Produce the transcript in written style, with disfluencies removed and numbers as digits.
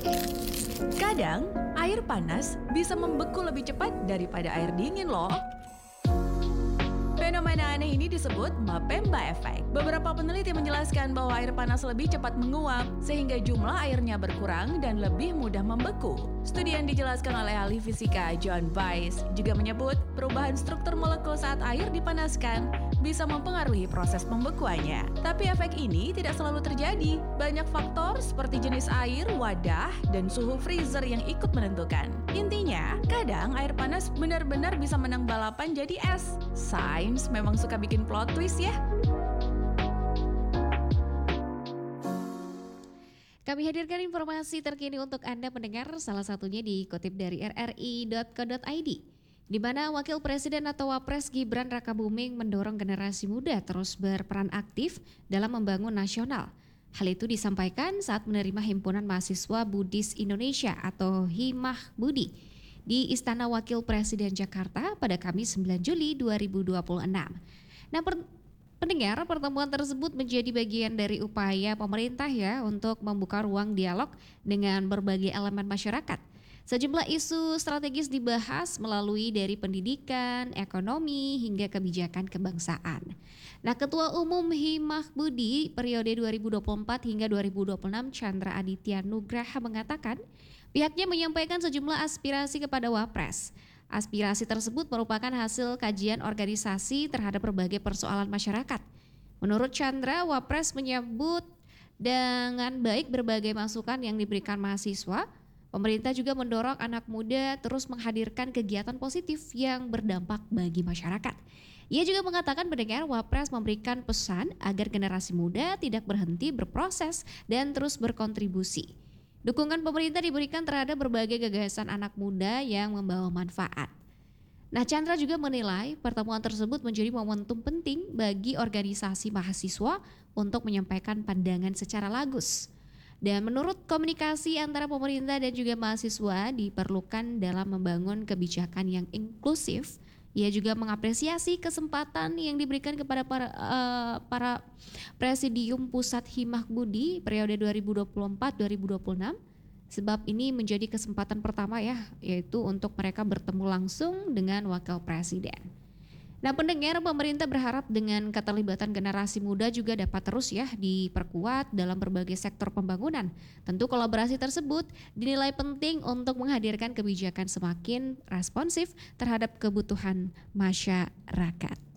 Kadang, air panas bisa membeku lebih cepat daripada air dingin loh. Fenomena aneh ini disebut Mapemba Effect. Beberapa peneliti menjelaskan bahwa air panas lebih cepat menguap, sehingga jumlah airnya berkurang dan lebih mudah membeku. Studi yang dijelaskan oleh ahli fisika John Weiss juga menyebut perubahan struktur molekul saat air dipanaskan bisa mempengaruhi proses pembekuannya. Tapi efek ini tidak selalu terjadi. Banyak faktor seperti jenis air, wadah, dan suhu freezer yang ikut menentukan. Intinya, kadang air panas benar-benar bisa menang balapan jadi es. Sains memang suka bikin plot twist ya. Kami hadirkan informasi terkini untuk Anda pendengar, salah satunya dikutip dari rri.co.id, di mana Wakil Presiden atau Wapres Gibran Rakabuming mendorong generasi muda terus berperan aktif dalam membangun nasional. Hal itu disampaikan saat menerima Himpunan Mahasiswa Buddhis Indonesia atau Himah Budi di Istana Wakil Presiden Jakarta pada Kamis 9 Juli 2026. Nah, pendengar, pertemuan tersebut menjadi bagian dari upaya pemerintah ya untuk membuka ruang dialog dengan berbagai elemen masyarakat. Sejumlah isu strategis dibahas melalui dari pendidikan, ekonomi, hingga kebijakan kebangsaan. Nah, Ketua Umum Himah Budi periode 2024 hingga 2026 Chandra Aditya Nugraha mengatakan pihaknya menyampaikan sejumlah aspirasi kepada Wapres. Aspirasi tersebut merupakan hasil kajian organisasi terhadap berbagai persoalan masyarakat. Menurut Chandra, Wapres menyambut dengan baik berbagai masukan yang diberikan mahasiswa. Pemerintah juga mendorong anak muda terus menghadirkan kegiatan positif yang berdampak bagi masyarakat. Ia juga mengatakan pendengar Wapres memberikan pesan agar generasi muda tidak berhenti berproses dan terus berkontribusi. Dukungan pemerintah diberikan terhadap berbagai gagasan anak muda yang membawa manfaat. Nah, Chandra juga menilai pertemuan tersebut menjadi momentum penting bagi organisasi mahasiswa untuk menyampaikan pandangan secara lagus. Dan menurut komunikasi antara pemerintah dan juga mahasiswa diperlukan dalam membangun kebijakan yang inklusif. Ia juga mengapresiasi kesempatan yang diberikan kepada para Presidium Pusat Himah Budi periode 2024-2026 sebab ini menjadi kesempatan pertama ya, yaitu untuk mereka bertemu langsung dengan Wakil Presiden. Nah, pendengar, pemerintah berharap dengan keterlibatan generasi muda juga dapat terus ya diperkuat dalam berbagai sektor pembangunan. Tentu kolaborasi tersebut dinilai penting untuk menghadirkan kebijakan semakin responsif terhadap kebutuhan masyarakat.